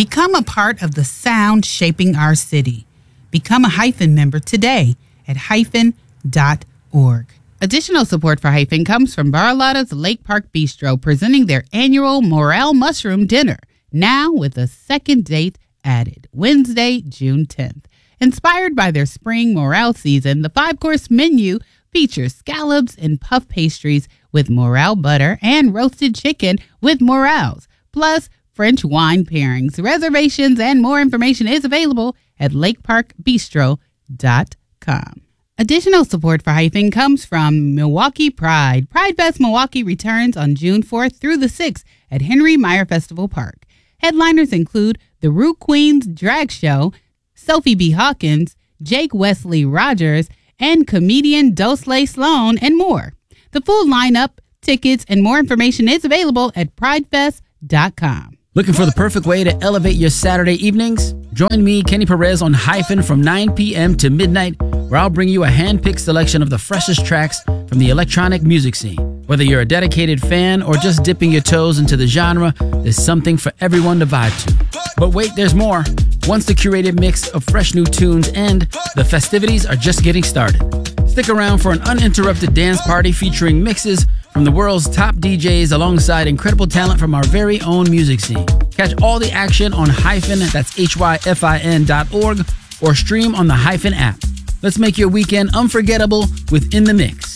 Become a part of the sound shaping our city. Become a Hyphen member today at hyphen.org. Additional support for Hyphen comes from Barlotta's Lake Park Bistro, presenting their annual Morel Mushroom Dinner, now with a second date added, Wednesday, June 10th. Inspired by their spring morel season, the 5-course menu features scallops and puff pastries with morel butter and roasted chicken with morels, plus French wine pairings. Reservations and more information is available at lakeparkbistro.com. Additional support for Hyphen comes from Milwaukee Pride. Pride Fest Milwaukee returns on June 4th through the 6th at Henry Meyer Festival Park. Headliners include the Root Queens Drag Show, Sophie B. Hawkins, Jake Wesley Rogers, and comedian Dosley Sloan, and more. The full lineup, tickets, and more information is available at pridefest.com. Looking for the perfect way to elevate your Saturday evenings? Join me, Kenny Perez, on Hyphen from 9 p.m. to midnight, where I'll bring you a hand-picked selection of the freshest tracks from the electronic music scene. Whether you're a dedicated fan or just dipping your toes into the genre, there's something for everyone to vibe to. But wait, there's more. Once the curated mix of fresh new tunes end, the festivities are just getting started. Stick around for an uninterrupted dance party featuring mixes from the world's top DJs alongside incredible talent from our very own music scene. Catch all the action on Hyphen, that's hyphin.org, or stream on the Hyphen app. Let's make your weekend unforgettable with In the Mix.